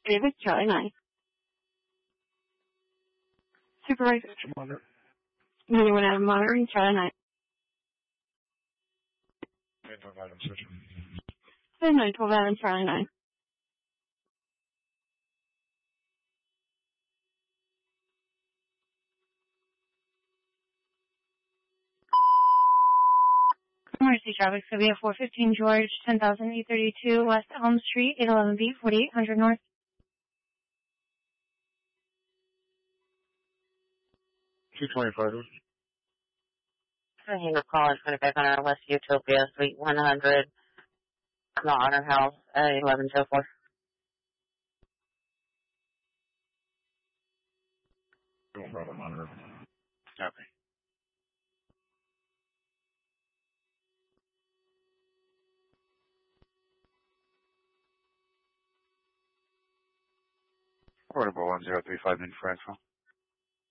David, Charlie 9. Supervisor. Anyone out of monitoring, Charlie 9. 912 Adam, Charlie 9. Emergency traffic, so we have 415 George, 10,832 West Elm Street, 811B, 4800 North. 225. Hangar College, 2500 West Utopia, Suite 100, the Honor House, 1104. No problem, monitor. Okay. Portable 1035 in Frankfurt.